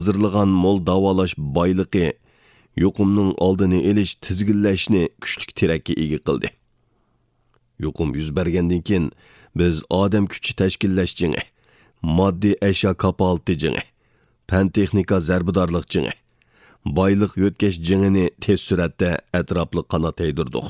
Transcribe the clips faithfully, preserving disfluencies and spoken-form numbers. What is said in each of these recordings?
hazırlagan mol davalash boyligi yuqumning oldini elish tizginlashni kuchli terakka ega qildi. Yuqum yuz bergandan keyin biz odam kuchi tashkillash jingi, moddiy ashyo kapolati jingi, fan texnika zarbidorlik jingi, boylik yo'tkash jingini tez suratda atrofli qanot yaydirdik.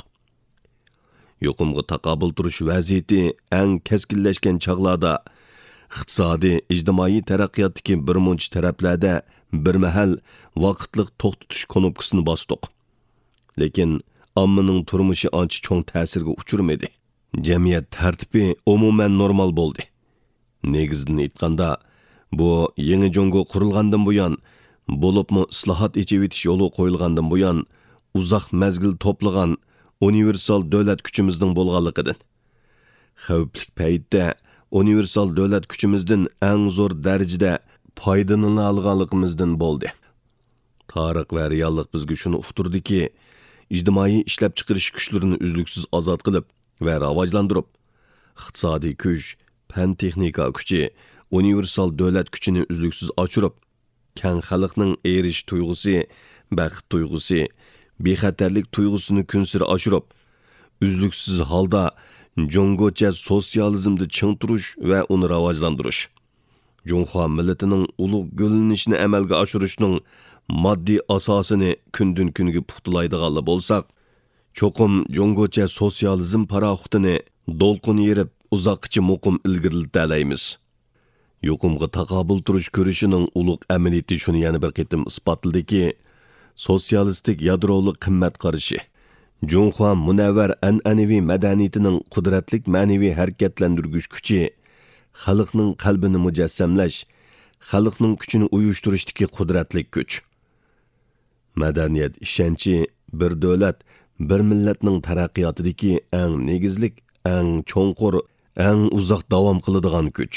Yuqumga taqobil turish vaziyati eng keskinlashgan chog'larda iqtisodiy, ijtimoiy taraqqiyotdagi bir muncha taraflarda bir mahal vaqtliq to'xtatish knopkasini bosdik. Lekin ommaning turmushi ancha cho'ng ta'sirga uchirmadi. Jamiyat tartibi umuman normal bo'ldi. Negizdan aytganda, bu yangi jongo qurilgandan buyon, bo'libmi islohot echib etish yo'li qo'yilgandan buyon uzoq mazgil to'plagan universal davlat kuchimizning bo'lganligidan. Xavfli paytda universal davlat kuchimizdan eng zo'r darajada foydalanila olganligimizdan bo'ldi. Tarix va reallik bizga shuni uqtirdiki, ijtimoiy ishlab chiqarish kuchlarini uzluksiz ozod qilib va rivojlantirib, iqtisodiy kuch, fan texnika kuchi, universal davlat kuchini uzluksiz ochirib, keng xalqning erish tuyg'usi, baxt tuyg'usi, bexatarlik tuyg'usini kunsiri oshirib, uzluksiz holda Jongocha sotsializmni ching turish va uni rivojlantirish, Jonxo millatining ulug' gullanishini amalga oshirishning moddiy asosini kundan kunga puxtalaydiganlar bo'lsak, cho'qim Jongocha sotsializm paraxutini do'lqin yerib uzoqcha muqim ilgarilataymiz. Yuqumga taqobil turish ko'rishining ulug' amaliyati shuni yana bir qitim isbotladiki, sotsialistik yadroli qimmat qarashi Jonxo munavvar an'anaviy madaniyatining qudratlik ma'naviy harakatlantirgich kuchi, xalqning qalbini mujassamlash, xalqning kuchini uyushtirishdagi qudratlik kuch. Madaniyat ishonchi bir davlat, bir millatning taraqqiyotidagi eng negizlik, eng cho'nqur, eng uzoq davom qiladigan kuch.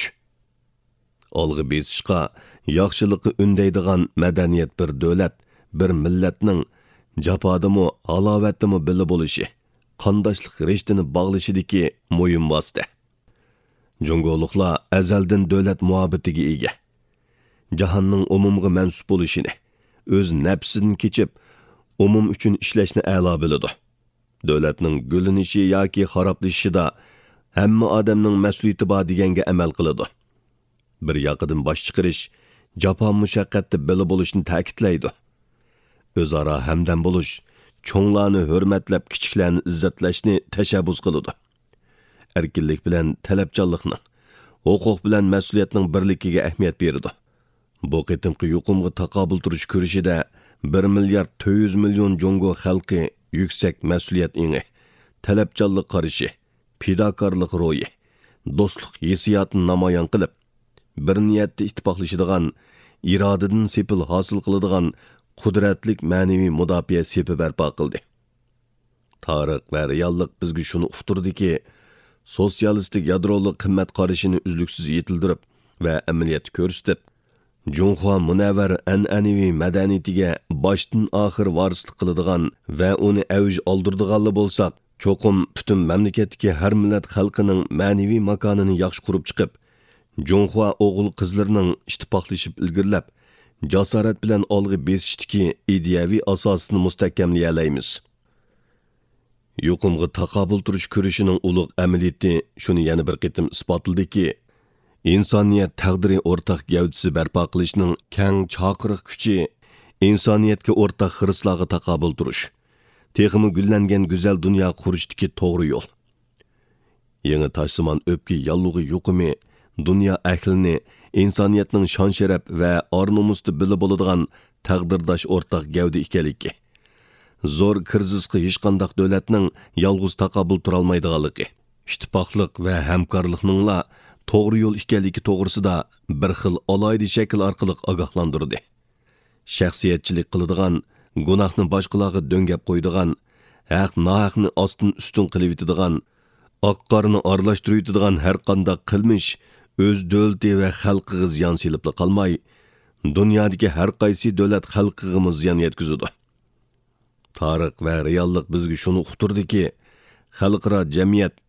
Olg'i besishqa, yaxshilikqa undaydigan madaniyat bir davlat, bir millatning jafodimi, halovatimi bili bo'lishi, qondoshlik rishtini bog'lashidagi muhim vosita. Jongoliklar azaldan davlat muhabbatiga ega. Jahonning umumga mansub bo'lishini, o'z nafsidan kechib, umum uchun ishlashni a'lo biladi. Davlatning gulinishi yoki xaroblashishida hamma odamning mas'uliyati bor deganga amal qiladi. Bir yoqidan bosh chiqarish, jafo mushaqqatda bili bo'lishni ta'kidlaydi. O'zaro hamdam bo'lish, cho'nglarni hurmatlab, kichiklarni izzatlashni tashabbus qiladi. Erkinlik bilan talabchanlikning, huquq bilan mas'uliyatning birligiga ahamiyat beradi. Bu qitimqi yuqumga taqobil turish ko'rishida bir milliard to'rt yuz million jongo xalqi yuksak mas'uliyat ingi, talabchanlik qarashi, fidokorlik ro'yi, do'stlik hissiyotini namoyon qilib, bir niyatda ittifoqlashadigan, irodadan sepil hosil qiladigan qudratlik ma'naviy mudofaa sepi barpo qildi. Tarix va reallik bizga shuni uqtirdiki, sotsialistik yadroli qimmat qarashini uzluksiz yetildirib va amaliyat ko'rsatib, Jonxo munavvar an'anaviy madaniyatiga boshdan oxir varislik qiladigan va uni avj oldirdiganlar bo'lsak, cho'qim butun mamlakatdagi har millat xalqining ma'naviy makonini yaxshi qurib chiqib, Jonxo o'g'il qizlarining ittifoqlashib ilgirlab, jasorat bilan olg'i besishdiki ideyaviy asosini mustahkamlay olamiz. Yuqumga taqobil turish ko'rishining ulug' amaliyati shuni yana bir qitim isbotladiki, insoniyat taqdiri o'rtaq gavdasi barpo qilishning keng chaqiriq kuchi, insoniyatga o'rtaq xirislarga taqobil turish, texmi gullangan go'zal dunyo qurishdagi to'g'ri yo'l. Yangi tashsimon o'pki yallug'i yuqumi dunyo ahlini insoniyatning shon sharaf va or-nomusda bilib bo'ladigan taqdirdosh o'rtaq gavda ekanligi, zo'r krizisga hech qanday davlatning yolg'iz taqobil tura olmaydiganligi, ittifoqlik va hamkorlikningla to'g'ri yo'l ekanligi to'g'risida bir xil alohida shakl orqali ogohlantirdi. Shaxsiyatchilik qiladigan, gunohni boshqalarga do'ngab qo'ydigan, haq nohaqni ostin ustun qilib yetadigan, oq-qorni aralashtirib yetadigan har qanday qilmish o'z davlati va xalqiga ziyon selib qolmay, dunyodagi har qaysi davlat xalqiga ziyon yetkazadi. Tarix va reallik bizga shuni uqtirdiki, xalqaro jamiyat